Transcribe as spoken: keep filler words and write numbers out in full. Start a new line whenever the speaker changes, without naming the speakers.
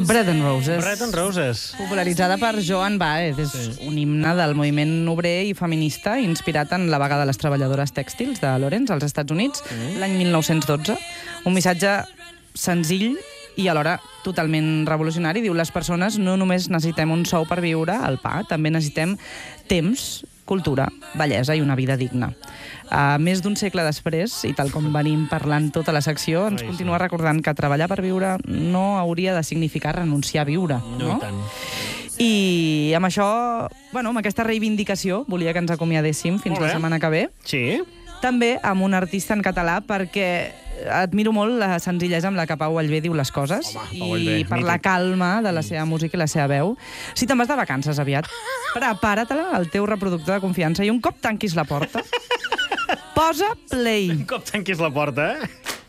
Bread and Roses.
Bread and Roses.
Popularitzada per Joan Baez. És sí. un himne del moviment obrer i feminista inspirat en la vaga de les treballadores tèxtils de Lawrence, als Estats Units, mm. l'any mil nou-cents dotze. Un missatge senzill i alhora totalment revolucionari. Diu, les persones no només necessitem un sou per viure, el pa, també necessitem temps, cultura, bellesa i una vida digna. Uh, més d'un segle després, i tal com venim parlant tota la secció, ens Ai, continua sí. recordant que treballar per viure no hauria de significar renunciar a viure. No, no?
I tant.
I amb això, bueno, amb aquesta reivindicació, volia que ens acomiadéssim fins la setmana que ve.
Sí.
També amb un artista en català, perquè admiro molt la senzillesa amb la que Pau Vallvé diu les coses.
Home,
i
Vallvé,
per mític. La calma de la seva música i la seva veu. Si te'n vas de vacances aviat, prepara-te-la al teu reproductor de confiança i un cop tanquis la porta, posa play.
Un cop tanquis la porta, eh?